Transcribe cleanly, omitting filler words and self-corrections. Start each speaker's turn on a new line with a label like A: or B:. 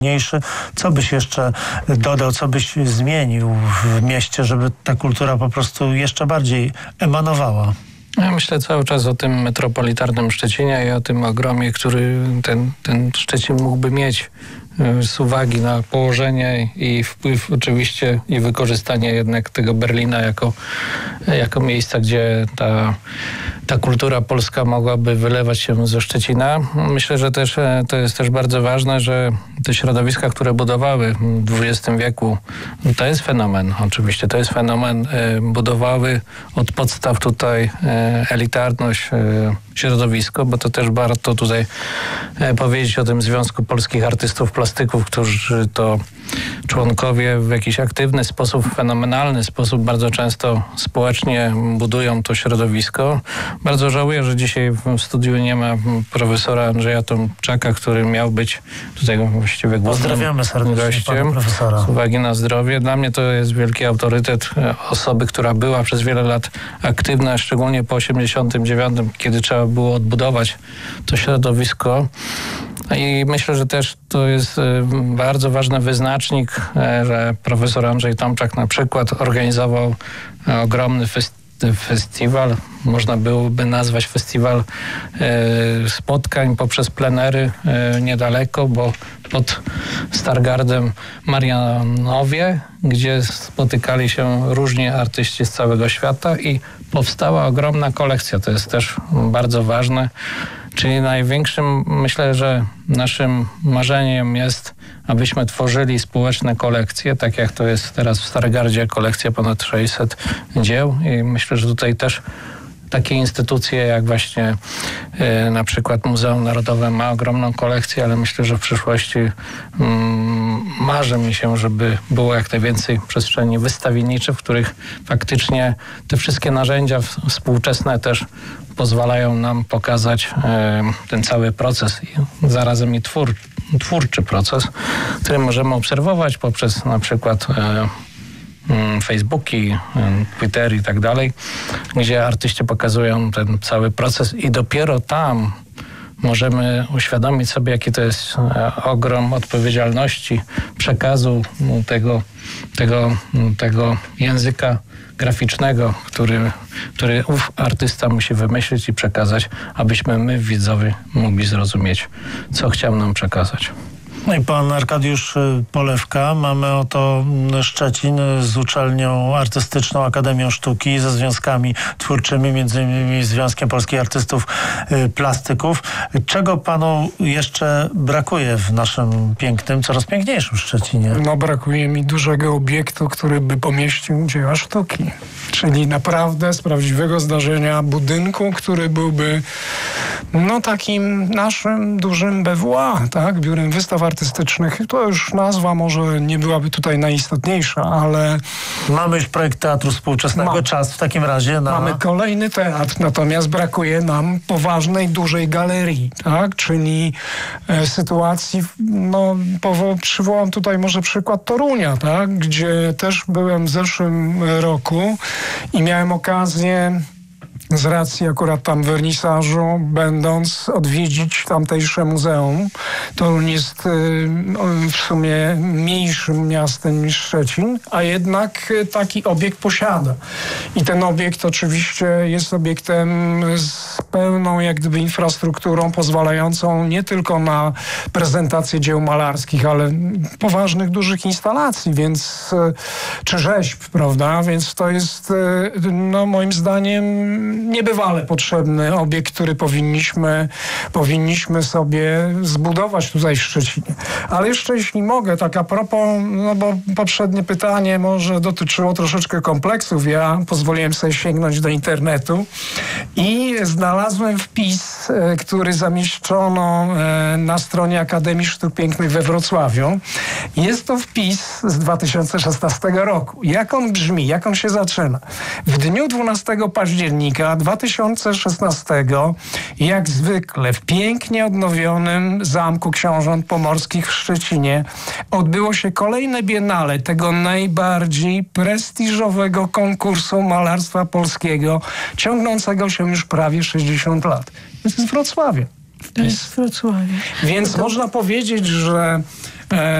A: mniejszy. Co byś jeszcze dodał, co byś zmienił w mieście, żeby ta kultura po prostu jeszcze bardziej emanowała?
B: Ja myślę cały czas o tym metropolitarnym Szczecinie i o tym ogromie, który ten Szczecin mógłby mieć z uwagi na położenie i wpływ oczywiście i wykorzystanie jednak tego Berlina jako miejsca, gdzie ta kultura polska mogłaby wylewać się ze Szczecina. Myślę, że też to jest też bardzo ważne, że te środowiska, które budowały w XX wieku, to jest fenomen oczywiście, to jest fenomen, budowały od podstaw tutaj elitarność, środowisko, bo to też warto tutaj powiedzieć o tym Związku Polskich Artystów Plastyków, którzy to członkowie w jakiś aktywny sposób, fenomenalny sposób, bardzo często społecznie budują to środowisko. Bardzo żałuję, że dzisiaj w studiu nie ma profesora Andrzeja Tomczaka, który miał być tutaj właściwie głównym gościem z uwagi na zdrowie. Dla mnie to jest wielki autorytet osoby, która była przez wiele lat aktywna, szczególnie po 1989, kiedy trzeba było odbudować to środowisko. I myślę, że też to jest bardzo ważny wyznacznik, że profesor Andrzej Tomczak na przykład organizował ogromny festiwal, można byłoby nazwać festiwal spotkań poprzez plenery niedaleko, bo pod Stargardem Marianowie, gdzie spotykali się różni artyści z całego świata i powstała ogromna kolekcja. To jest też bardzo ważne. Czyli największym, myślę, że naszym marzeniem jest, abyśmy tworzyli społeczne kolekcje, tak jak to jest teraz w Stargardzie, kolekcja ponad 600 dzieł i myślę, że tutaj też takie instytucje jak właśnie na przykład Muzeum Narodowe ma ogromną kolekcję, ale myślę, że w przyszłości marzy mi się, żeby było jak najwięcej przestrzeni wystawienniczych, w których faktycznie te wszystkie narzędzia współczesne też pozwalają nam pokazać ten cały proces i zarazem i twórczy proces, który możemy obserwować poprzez na przykład Facebooki, Twittery i tak dalej, gdzie artyści pokazują ten cały proces i dopiero tam możemy uświadomić sobie, jaki to jest ogrom odpowiedzialności, przekazu tego języka graficznego, który ów artysta musi wymyślić i przekazać, abyśmy my, widzowie, mogli zrozumieć, co chciał nam przekazać.
A: No i pan Arkadiusz Polewka. Mamy oto Szczecin z uczelnią artystyczną, Akademią Sztuki, ze związkami twórczymi, między innymi Związkiem Polskich Artystów Plastyków. Czego panu jeszcze brakuje w naszym pięknym, coraz piękniejszym Szczecinie?
C: No brakuje mi dużego obiektu, który by pomieścił dzieła sztuki. Czyli naprawdę z prawdziwego zdarzenia budynku, który byłby takim naszym dużym BWA, tak? Biurem Wystaw Artystycznych. To już nazwa może nie byłaby tutaj najistotniejsza, ale...
A: Mamy już projekt Teatru Współczesnego. Czas w takim razie na...
C: Mamy kolejny teatr, natomiast brakuje nam poważnej, dużej galerii, tak? Czyli sytuacji, przywołam tutaj może przykład Torunia, tak? Gdzie też byłem w zeszłym roku i miałem okazję z racji akurat tam wernisażu, będąc, odwiedzić tamtejsze muzeum. Toruń jest w sumie mniejszym miastem niż Szczecin, a jednak taki obiekt posiada. I ten obiekt oczywiście jest obiektem z pełną jak gdyby infrastrukturą pozwalającą nie tylko na prezentację dzieł malarskich, ale poważnych, dużych instalacji, więc czy rzeźb, prawda? Więc to jest moim zdaniem niebywale potrzebny obiekt, który powinniśmy sobie zbudować tutaj w Szczecinie. Ale jeszcze jeśli mogę, tak a propos, bo poprzednie pytanie może dotyczyło troszeczkę kompleksów. Ja pozwoliłem sobie sięgnąć do internetu i znalazłem wpis, który zamieszczono na stronie Akademii Sztuk Pięknych we Wrocławiu. Jest to wpis z 2016 roku. Jak on brzmi? Jak on się zaczyna? W dniu 12 października 2016 jak zwykle w pięknie odnowionym Zamku Książąt Pomorskich w Szczecinie odbyło się kolejne biennale tego najbardziej prestiżowego konkursu malarstwa polskiego, ciągnącego się już prawie 60 lat. To jest Wrocławie.
D: To jest Wrocławie.
C: Więc można powiedzieć, że